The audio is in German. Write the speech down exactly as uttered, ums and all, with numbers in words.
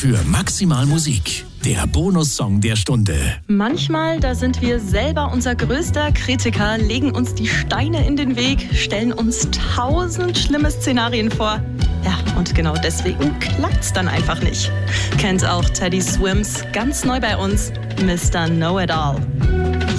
für Maximal Musik. Der Bonussong der Stunde. Manchmal, da sind wir selber unser größter Kritiker, legen uns die Steine in den Weg, stellen uns tausend schlimme Szenarien vor. Ja, und genau deswegen klappt's dann einfach nicht. Kennt auch Teddy Swims, ganz neu bei uns, Mister Know-It-All.